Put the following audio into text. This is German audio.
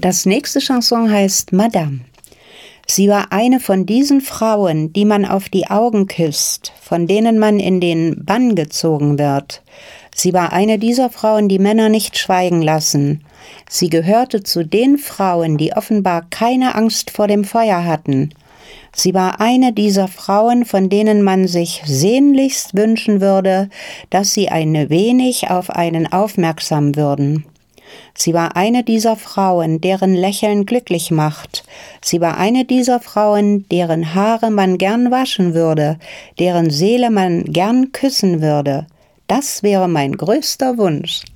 Das nächste Chanson heißt Madame. Sie war eine von diesen Frauen, die man auf die Augen küsst, von denen man in den Bann gezogen wird. Sie war eine dieser Frauen, die Männer nicht schweigen lassen. Sie gehörte zu den Frauen, die offenbar keine Angst vor dem Feuer hatten. Sie war eine dieser Frauen, von denen man sich sehnlichst wünschen würde, dass sie ein wenig auf einen aufmerksam würden. Sie war eine dieser Frauen, deren Lächeln glücklich macht. Sie war eine dieser Frauen, deren Haare man gern waschen würde, deren Seele man gern küssen würde. Das wäre mein größter Wunsch.